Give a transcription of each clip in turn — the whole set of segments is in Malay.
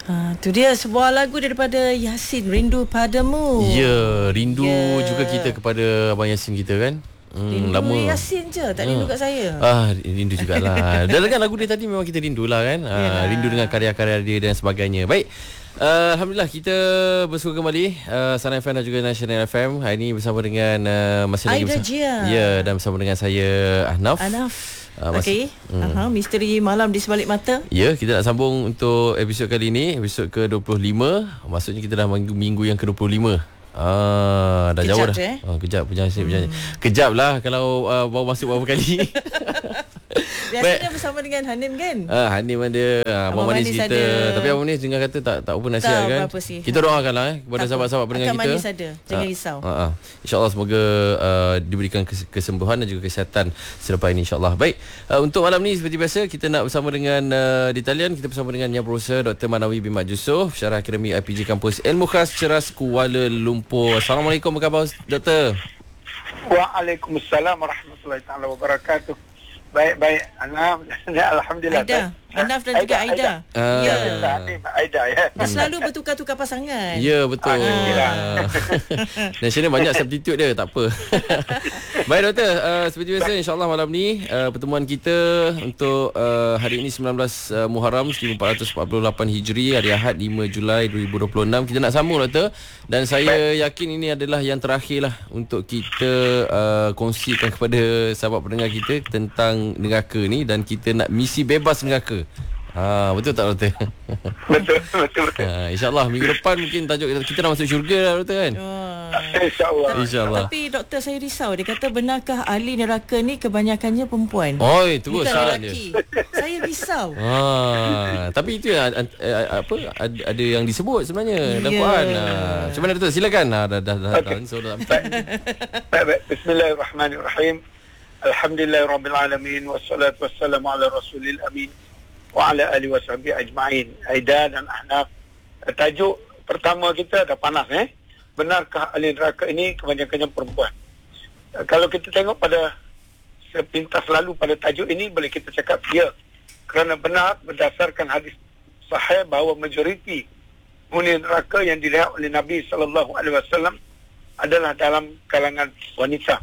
Tu dia sebuah lagu daripada Yasin, Rindu Padamu. Ya, rindu juga kita kepada Abang Yasin kita kan. Rindu lama Yasin je, tak rindu kat saya. Rindu jugalah. Dan kan lagu dia tadi memang kita rindulah kan. Rindu dengan karya-karya dia dan sebagainya. Baik. Alhamdulillah kita bersua kembali Sana FM dan juga National FM. Hari ini bersama dengan masih lagi Aida bersama, Jia. ya, dan bersama dengan saya Ahnaf. Okey. Misteri Malam di Sebalik Mata. Ya, kita nak sambung untuk episod kali ini, episod ke-25. Maksudnya kita dah minggu yang ke-25. Dah kejap jauh dah. Kejap perjalanan. Kejap lah kalau baru masuk beberapa kali. Biasanya bersama dengan Hanim kan? Hanim ada, Abang Manis kita ada. Tapi Abang Manis dengar kata tak apa nasihat kan. Kita doakanlah kepada sahabat-sahabat pendengar kita. Akan Manis ada, jangan risau. InsyaAllah semoga diberikan kesembuhan dan juga kesihatan selepas ini insyaAllah. Baik, untuk malam ni seperti biasa kita nak bersama dengan di talian, kita bersama dengan Yang Profesor Dr. Manawi bin Mat Yusof, Syarah Akademi IPG Kampus Ilmu Khas Ceras Kuala Lumpur. Assalamualaikum, apa khabar Doktor? Waalaikumsalam warahmatullahi taala wabarakatuh. Baik, alhamdulillah. Ahnaf dan juga Aida. Aida ya. Selalu bertukar-tukar pasangan. Ya, betul. Nasional banyak substitute dia, tak apa. Baik Doktor, seperti biasa insyaAllah malam ni pertemuan kita untuk hari ini 19 Muharram 1448 Hijri, hari Ahad 5 Julai 2026. Kita nak sambung Doktor, dan saya yakin ini adalah yang terakhir lah untuk kita kongsikan kepada sahabat pendengar kita tentang neraka ni, dan kita nak misi bebas neraka. Betul tak Doktor? Betul. InsyaAllah minggu depan mungkin tajuk kita dah masuk syurga lah Doktor kan. InsyaAllah. Tapi Doktor, saya risau. Dia kata benarkah ahli neraka ni kebanyakannya perempuan? Terus soalan dia. Saya risau. Tapi itu ada yang disebut sebenarnya dalam Quran. Macam mana Doktor? Silakan. Baik. Bismillahirrahmanirrahim. Alhamdulillahirabbil alamin, wassalatu wassalamu ala rasulil amin wa ala alihi washabihi ajma'in. Aida dan Ahnaf, tajuk pertama kita dah panas benarkah ahli neraka ini kebanyakannya perempuan? Kalau kita tengok pada sepintas lalu pada tajuk ini, boleh kita cakap ya, kerana benar berdasarkan hadis sahih bahawa majoriti penghuni neraka yang dilihat oleh Nabi SAW adalah dalam kalangan wanita.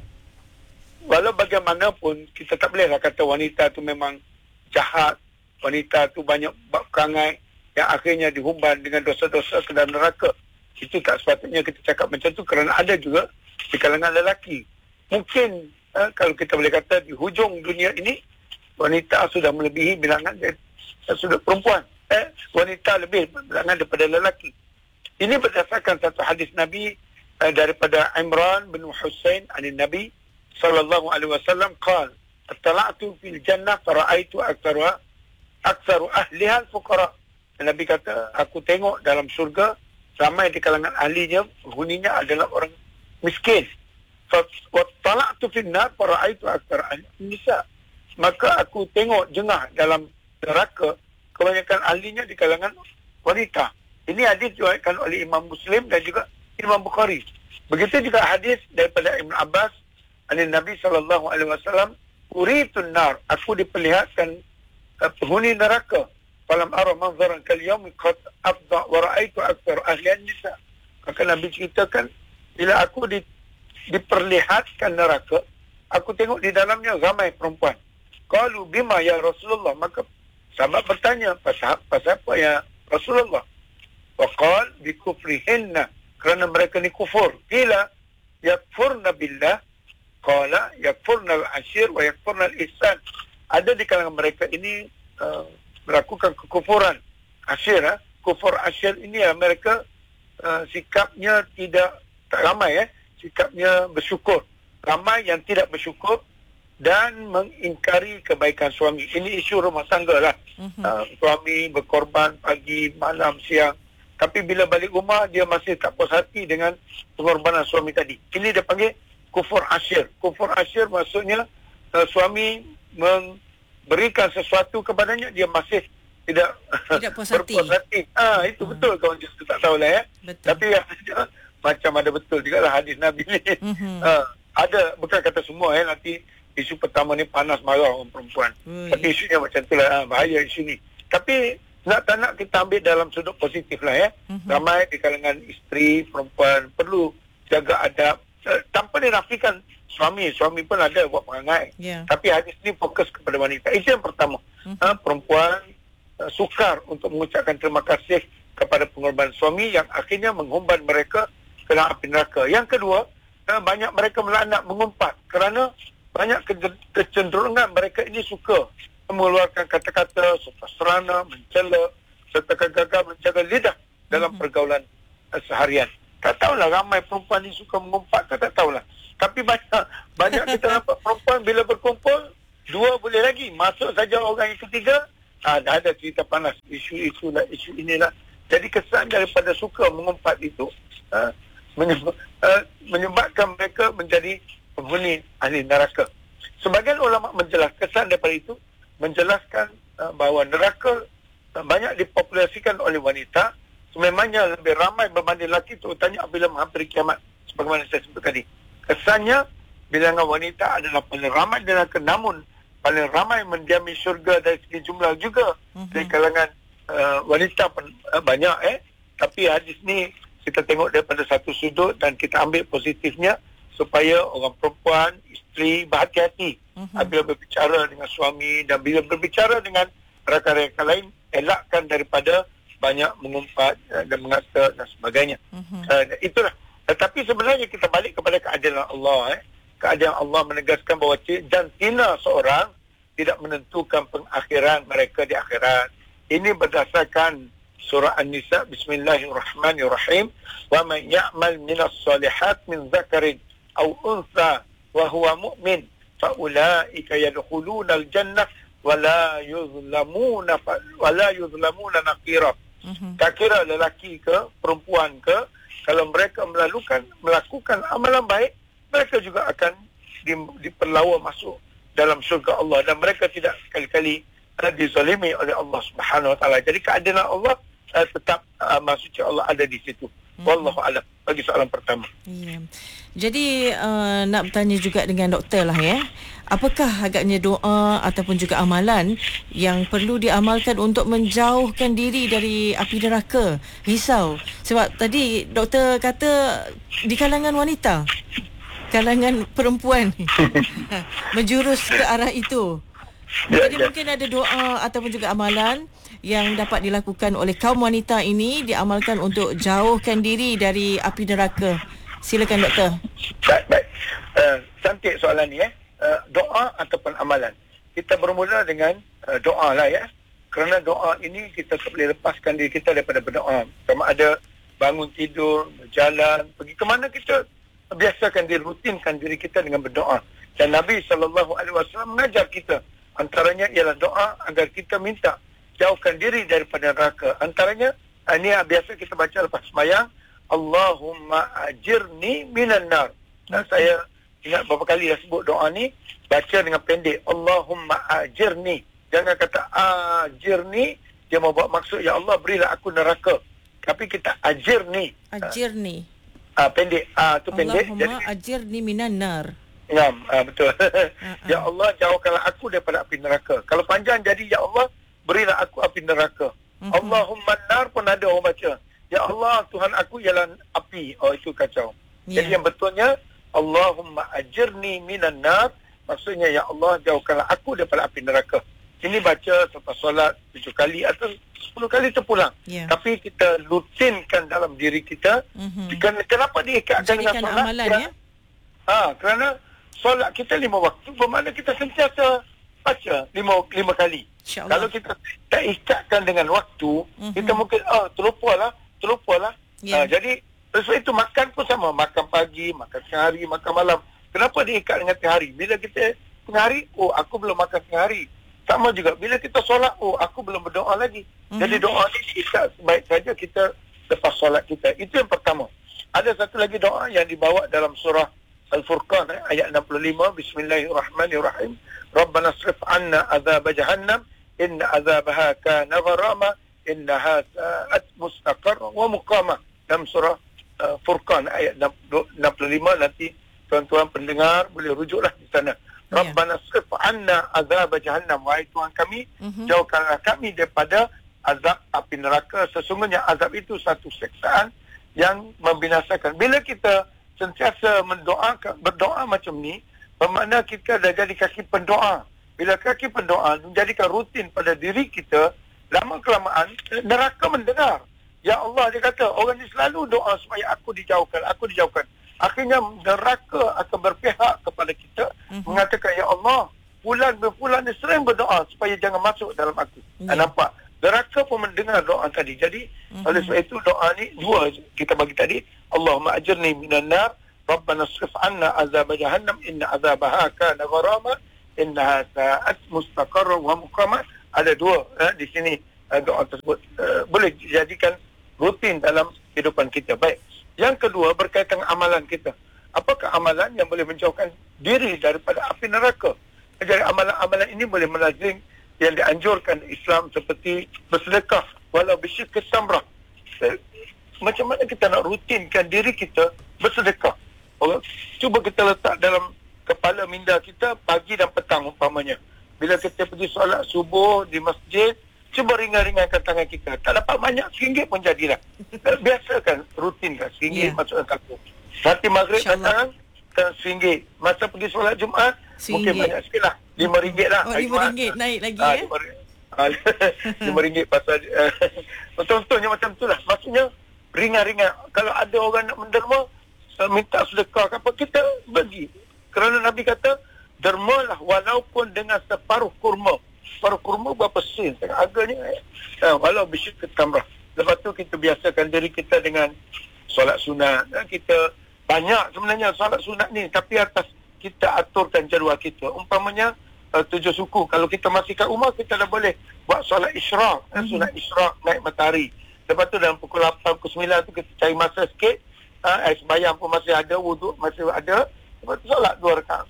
Walau bagaimanapun, kita tak bolehlah kata wanita tu memang jahat, wanita tu banyak bab perangai yang akhirnya dihumban dengan dosa-dosa ke dalam neraka. Itu tak sepatutnya kita cakap macam tu, kerana ada juga di kalangan lelaki. Mungkin kalau kita boleh kata di hujung dunia ini, wanita sudah melebihi bilangan sudah perempuan. Wanita lebih bilangan daripada lelaki. Ini berdasarkan satu hadis Nabi daripada Imran bin Husain anin Nabi sallallahu alaihi wasallam qala attala'tu fil jannah fara'aitu aktsaru ahliha al-fuqara. Nabi kata, aku tengok dalam syurga ramai di kalangan ahlinya, penghuninya adalah orang miskin. Wattala'tu fil nar fara'aitu aktsara an-nisa. Maka aku tengok jengah dalam neraka, kebanyakan ahlinya di kalangan wanita. Ini hadis diriwayatkan oleh Imam Muslim dan juga Imam Bukhari. Begitu juga hadis daripada Ibn Abbas dari Nabi SAW, uritun nar, aku diperlihatkan penghuni neraka, falam ara manzaran kal yaum qad afda wa ra'aitu aktsar ahli an-nisa. Maka Nabi ceritakan, bila aku diperlihatkan neraka, aku tengok di dalamnya ramai perempuan. Qalu bima ya Rasulullah, maka sahabat bertanya, pasal apa ya Rasulullah? Wa qala bi kufrihinna, kerana mereka ni kufur. Qila yakfurna billah, qala yakfurna al-ashir wa yakfurna al-ihsan. Ada di kalangan mereka ini melakukan kekufuran ashir. Kufur ashir ini mereka sikapnya tak ramai, sikapnya bersyukur. Ramai yang tidak bersyukur dan mengingkari kebaikan suami. Ini isu rumah tangga lah. Suami berkorban pagi, malam, siang, tapi bila balik rumah dia masih tak puas hati dengan pengorbanan suami tadi. Ini dia panggil kufur ashir. Kufur ashir maksudnya suami memberikan sesuatu kepadanya, dia masih tidak puas hati. Itu betul kawan justru tak tahulah Betul. Tapi macam ada betul juga lah hadis Nabi ni. Ada, bukan kata semua nanti isu pertama ni panas marah orang perempuan. Tapi isunya macam itulah, bahaya isu ni. Tapi nak tak nak kita ambil dalam sudut positif lah ya. Ramai di kalangan isteri, perempuan perlu jaga adab. Tanpa dinafikan suami pun ada buat perangai. Tapi hadis ni fokus kepada wanita. Itu yang pertama. Perempuan sukar untuk mengucapkan terima kasih kepada pengorbanan suami yang akhirnya menghumban mereka ke dalam api neraka. Yang kedua, banyak mereka melaknat, mengumpat kerana banyak kecenderungan mereka ini suka mengeluarkan kata-kata serana, mencela serta gagal menjaga lidah dalam pergaulan seharian. Tak tahulah ramai perempuan ni suka mengumpat ke, tak tahulah. Tapi banyak kita nampak perempuan bila berkumpul, dua boleh lagi. Masuk saja orang yang ketiga, dah ada cerita panas, isu inilah. Jadi kesan daripada suka mengumpat itu menyebabkan mereka menjadi penghuni ahli neraka. Sebagian ulama kesan daripada itu menjelaskan bahawa neraka banyak dipopulasikan oleh wanita, sememangnya lebih ramai berbanding lelaki, terutamanya apabila menghampiri kiamat, sebagaimana saya sebut tadi. Kesannya bilangan wanita adalah paling ramai di neraka, namun paling ramai mendiami syurga dari segi jumlah juga dari kalangan wanita pun banyak. Tapi hadis ni kita tengok daripada satu sudut dan kita ambil positifnya supaya orang perempuan, isteri berhati-hati apabila berbicara dengan suami, dan bila berbicara dengan rakan-rakan lain, elakkan daripada banyak mengumpat dan mengata dan sebagainya. Itulah. Tetapi sebenarnya kita balik kepada keadilan Allah. Keadilan Allah menegaskan bahawa jantina seorang tidak menentukan pengakhiran mereka di akhirat. Ini berdasarkan surah An-Nisa, Bismillahirrahmanirrahim. Wa man ya'mal minas salihat min zakarin aw untha wa huwa mu'min fa ulaika yadkhuluna al-jannah wa la yuzlamuna naqira. Tak kira lelaki ke perempuan ke, kalau mereka melakukan amalan baik, mereka juga akan diperlawa masuk dalam syurga Allah, dan mereka tidak sekali-kali dizalimi oleh Allah Subhanahu Wa Taala. Jadi keadilan Allah tetap maksudnya Allah ada di situ. Wallahu a'lam. Bagi soalan pertama. Jadi nak bertanya juga dengan doktor lah ya. Apakah agaknya doa ataupun juga amalan yang perlu diamalkan untuk menjauhkan diri dari api neraka? Risau. Sebab tadi doktor kata di kalangan wanita, kalangan perempuan menjurus ke arah itu. Jadi mungkin ada doa ataupun juga amalan yang dapat dilakukan oleh kaum wanita ini, diamalkan untuk jauhkan diri dari api neraka. Silakan doktor. Baik. Cantik soalan ni doa ataupun amalan. Kita bermula dengan doa lah ya. Kerana doa ini kita tak boleh lepaskan diri kita daripada berdoa. Sama ada bangun tidur, berjalan, pergi ke mana, kita biasakan diri, rutinkan diri kita dengan berdoa. Dan Nabi SAW mengajar kita, antaranya ialah doa agar kita minta jauhkan diri daripada neraka. Antaranya ini biasa kita baca lepas sembahyang, Allahumma ajirni minan nar. Dan saya ingat beberapa kali dah sebut doa ni, baca dengan pendek, Allahumma ajirni. Jangan kata ajirni, dia mau buat maksud ya Allah berilah aku neraka. Tapi kita ajirni. Ajirni. Pendek. Tu pendek. Allahumma ajirni minan nar. Ya, betul. Ya Allah jauhkanlah aku daripada api neraka. Kalau panjang jadi ya Allah berilah aku api neraka. Allahumma nar pun ada orang baca. Ya Allah Tuhan aku ialah api. Oh, itu kacau. Jadi yang betulnya Allahumma ajirni minan nar, maksudnya ya Allah jauhkanlah aku daripada api neraka. Ini baca selepas solat 7 kali atau 10 kali terpulang. Tapi kita rutinkan dalam diri kita. Kenapa diikatkan dengan solat? Amalan, kerana solat kita 5 waktu, bermakna kita sentiasa baca 5 kali. Kalau kita tak ikatkan dengan waktu, kita mungkin terlupalah. Jadi sebab itu makan pun sama, makan pagi, makan tengah hari, makan malam. Kenapa diikat dengan tengah hari? Bila kita tengah hari, aku belum makan tengah hari. Sama juga bila kita solat, aku belum berdoa lagi. Jadi doa ni diikat sebaik saja kita lepas solat kita. Itu yang pertama. Ada satu lagi doa yang dibawa dalam surah Al-Furqan ayat 65, Bismillahirrahmanirrahim. Rabbana asrif 'anna azab jahannam inna azabaha kana gharama innaha sa'at mustaqarra wa muqama. Dalam surah Furqan ayat 65, nanti tuan-tuan pendengar boleh rujuklah di sana. Rabbana asrif 'anna azab jahannam, wahai Tuhan kami, jauhkanlah kami daripada azab api neraka. Sesungguhnya azab itu satu siksaan yang membinasakan. Bila kita sentiasa berdoa macam ni, bermakna kita dah jadi kaki pendoa. Bila kaki pendoa menjadikan rutin pada diri kita, lama kelamaan neraka mendengar. Ya Allah, dia kata, orang ni selalu doa supaya aku dijauhkan. Akhirnya neraka akan berpihak kepada kita, mengatakan, ya Allah, bulan ni sering berdoa supaya jangan masuk dalam aku. Nampak? Neraka pun mendengar doa tadi. Jadi, oleh sebab itu doa ni dua kita bagi tadi. Allahumma ajirni minan nar, Rabbana srif anna azab jahannam, inna azabaha kana gharama, innaha sa'at mustaqarra wa muqama. Ada dua di sini doa tersebut. Boleh dijadikan rutin dalam kehidupan kita. Baik. Yang kedua berkaitan dengan amalan kita. Apakah amalan yang boleh menjauhkan diri daripada api neraka? Jadi amalan-amalan ini boleh melazim yang dianjurkan Islam seperti bersedekah walau bisyikis tamrah. Macam mana kita nak rutinkan diri kita bersedekah? Cuba kita letak dalam kepala minda kita pagi dan petang umpamanya. Bila kita pergi solat subuh di masjid, cuba ringan-ringankan tangan kita. Tak dapat banyak, RM1 pun jadilah. Biasakan, rutinkan RM1 masuk dalam kartu. Nanti maghrib datang, RM1. Masa pergi solat Jumaat, mungkin banyak sikit lah. RM5 lah. RM5 naik lagi RM5 pasal contohnya macam tu lah. Maksudnya ringan-ringan. Kalau ada orang nak menderma, minta sedekah apa, kita bagi. Kerana Nabi kata, dermalah walaupun dengan separuh kurma. Separuh kurma berapa sen? Harganya walau bisyik ketamrah. Lepas tu kita biasakan diri kita dengan solat sunat. Kita banyak sebenarnya solat sunat ni, tapi atas kita aturkan jadual kita. Umpamanya 7 suku. Kalau kita masih kat rumah, kita dah boleh buat solat isyraq. Sunat isyraq naik matahari. Lepas tu dalam pukul 8, pukul 9 tu kita cari masa sikit. Sembahyang pun masih ada, wuduk masih ada. Lepas tu solat 2 rakaat.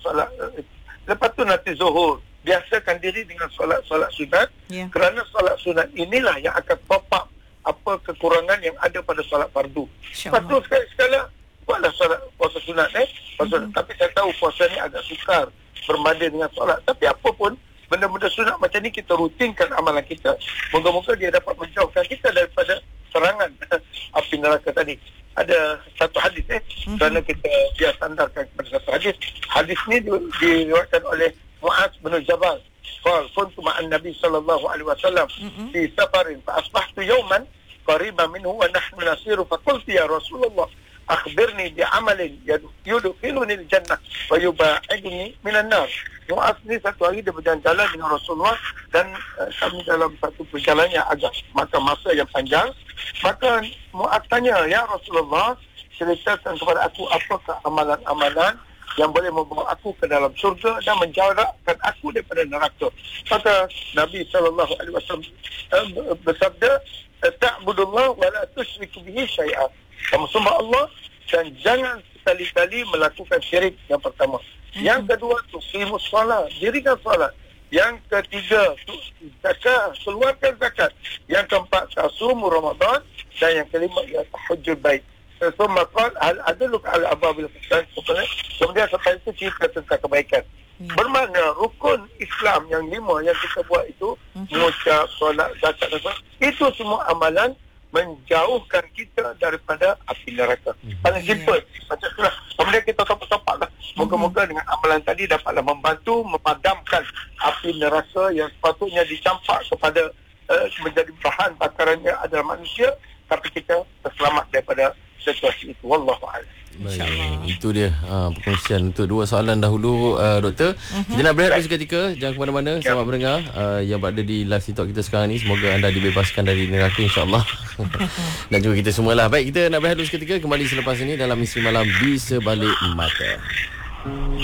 Lepas tu nanti zuhur. Biasakan diri dengan solat-solat sunat. Kerana solat sunat inilah yang akan top up apa kekurangan yang ada pada solat fardu. Lepas tu sekali-sekala buatlah solat puasa sunat Tapi saya tahu puasa ni agak sukar berbanding dengan solat. Tapi apa pun benda-benda sunat macam ni kita rutinkan amalan kita. Moga-moga dia dapat menjauhkan kita daripada serangan api neraka tadi. Ada satu hadis kerana kita biar sandarkan kepada satu hadis. Hadis ni diriwayatkan oleh Mu'az bin Jabal. Qala kuntu ma'an Nabi sallallahu alaihi wasallam fi safarin fa asbahtu yawman qariban minhu wa nahnu nasiru fa qultu ya Rasulullah akhbirni bi amalin yudkhiluni al-jannah wa yuba'idni minan nar. Mu'az ni satu hari dia berjalan-jalan dengan Rasulullah dan kami dalam satu perjalanan yang agak makan masa yang panjang. Maka Mu'az tanya, ya Rasulullah, ceritakan kepada aku apakah amalan-amalan yang boleh membawa aku ke dalam syurga dan menjarakkan aku daripada neraka. Maka Nabi SAW bersabda, ta'budullah wa la tusyriku bihi syai'an. Kamu sembah Allah dan jangan sekali-kali melakukan syirik, yang pertama. Yang kedua, tuqimus salat, dirikan salat. Yang ketiga, zakat, keluarkan zakat. Yang keempat, tasumu Ramadan. Dan yang kelima, ya tahajjud bait. Semua qal al-adluk ala ababil ihsan. Kemudian setelah itu cerita tentang kebaikan. Bermakna rukun Islam yang 5 yang kita buat itu, mengucap, solat, zakat dan sebagainya, itu semua amalan menjauhkan kita daripada api neraka. Paling simple macam itulah. Kemudian kita topak-topak lah. Moga-moga dengan amalan tadi dapatlah membantu memadamkan api neraka yang sepatutnya dicampak kepada menjadi bahan bakarannya adalah manusia, tapi kita terselamat daripada situasi itu. Wallahu a'lam. Baik, itu dia perkongsian untuk 2 soalan dahulu, Doktor. Kita nak berehat seketika. Jangan ke mana-mana. Selamat mendengar yang berada di live TikTok kita sekarang ni. Semoga anda dibebaskan dari neraka, insyaAllah. Dan juga kita semualah. Baik, kita nak berehat dulu seketika. Kembali selepas ini dalam Misteri Malam di Sebalik Mata.